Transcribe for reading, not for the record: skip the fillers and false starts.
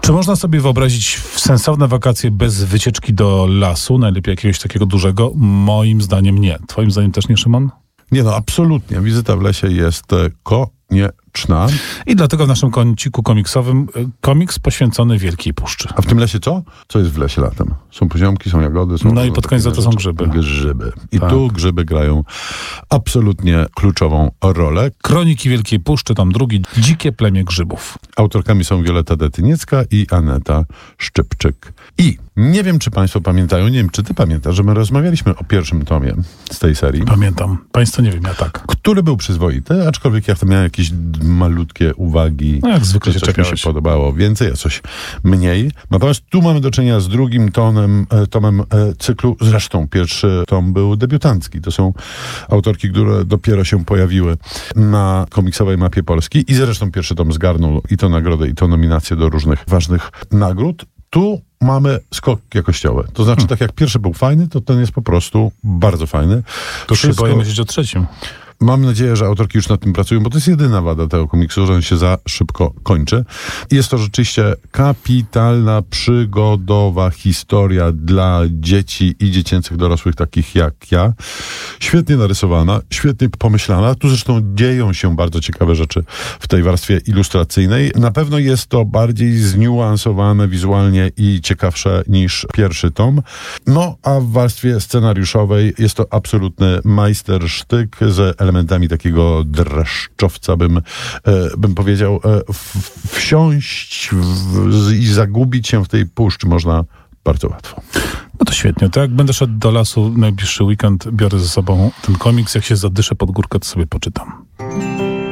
Czy można sobie wyobrazić sensowne wakacje bez wycieczki do lasu, najlepiej jakiegoś takiego dużego? Moim zdaniem nie. Twoim zdaniem też nie, Szymon? Nie no, absolutnie. Wizyta w lesie jest konieczna. I dlatego w naszym kąciku komiksowym komiks poświęcony Wielkiej Puszczy. A w tym lesie co? Co jest w lesie latem? Są poziomki, są jagody, są... No i pod koniec to są grzyby. Grzyby. I Tak. tu grzyby grają absolutnie kluczową rolę. Kroniki Wielkiej Puszczy, tom drugi, Dzikie plemię grzybów. Autorkami są Wioleta Detyniecka i Aneta Szczypczyk. I nie wiem, czy państwo pamiętają, nie wiem, czy ty pamiętasz, że my rozmawialiśmy o pierwszym tomie z tej serii. Pamiętam. Państwo nie wiem, ja tak. Który był przyzwoity, aczkolwiek ja tam miałem jakieś malutkie uwagi. No jak zwykle się coś mi czepiałeś. się podobało więcej, a coś mniej. Natomiast tu mamy do czynienia z drugim tomem cyklu. Zresztą pierwszy tom był debiutancki. To są autorki, które dopiero się pojawiły na komiksowej mapie Polski i zresztą pierwszy tom zgarnął i to nagrodę, i to nominację do różnych ważnych nagród. Tu mamy skok jakościowy. To znaczy, tak jak pierwszy był fajny, to ten jest po prostu bardzo fajny. To się boję myśleć o trzecim. Mam nadzieję, że autorki już nad tym pracują, bo to jest jedyna wada tego komiksu, że on się za szybko kończy. I jest to rzeczywiście kapitalna, przygodowa historia dla dzieci i dziecięcych dorosłych takich jak ja. Świetnie narysowana, świetnie pomyślana. Tu zresztą dzieją się bardzo ciekawe rzeczy w tej warstwie ilustracyjnej. Na pewno jest to bardziej zniuansowane wizualnie i ciekawsze niż pierwszy tom. No, a w warstwie scenariuszowej jest to absolutny majstersztyk z elementami takiego dreszczowca, bym powiedział. Wsiąść i zagubić się w tej puszczy można bardzo łatwo. No to świetnie. To jak będę szedł do lasu najbliższy weekend, biorę ze sobą ten komiks. Jak się zadyszę pod górkę, to sobie poczytam.